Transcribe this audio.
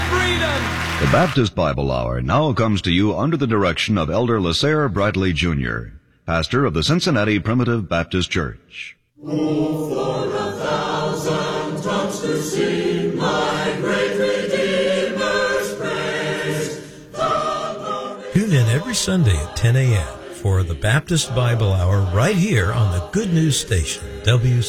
The Baptist Bible Hour now comes to you under the direction of Elder Lasare Bradley Jr., pastor of the Cincinnati Primitive Baptist Church. Oh, for 1,000 tongues to sing my great Redeemer's praise. Tune in every Sunday at 10 a.m. for the Baptist Bible Hour right here on the Good News Station, WCCO.